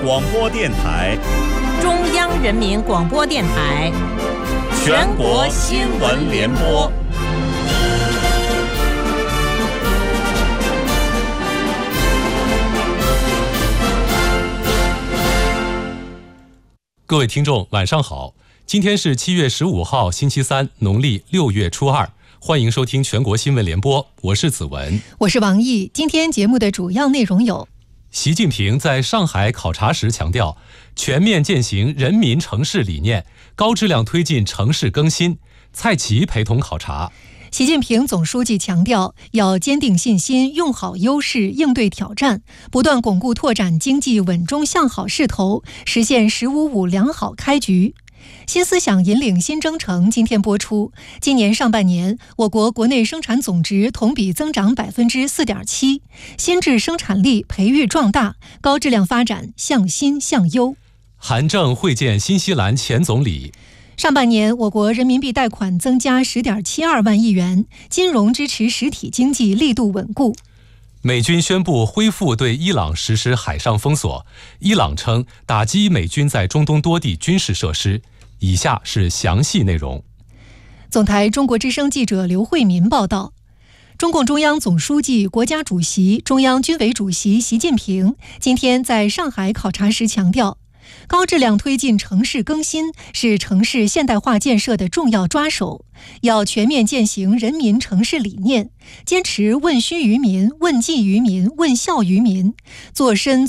广播电台， 中央人民广播电台， 全国新闻联播。 各位听众，晚上好！今天是7月15号，星期三，农历6月初2。欢迎收听全国新闻联播，我是子文， 我是王毅。今天节目的主要内容有： 习近平在上海考察时强调，全面践行人民城市理念，高质量推进城市更新。蔡奇陪同考察。 习近平总书记强调，要坚定信心，用好优势，应对挑战，不断巩固拓展经济稳中向好势头，实现“15+5”良好开局。新思想引领新征程今天播出。今年上半年，我国国内生产总值同比增长4.7%，新质生产力培育壮大，高质量发展向新向优。 韩正会见新西兰前总理。 上半年，我国人民币贷款增加10.72万亿元，金融支持实体经济力度稳固。 美军宣布恢复对伊朗实施海上封锁，伊朗称打击美军在中东多地军事设施。以下是详细内容。 总台中国之声记者刘慧民报道，中共中央总书记、国家主席、中央军委主席习近平今天在上海考察时强调，高质量推进城市更新是城市现代化建设的重要抓手，要全面践行人民城市理念，坚持问需于民、问计于民、问效于民，做深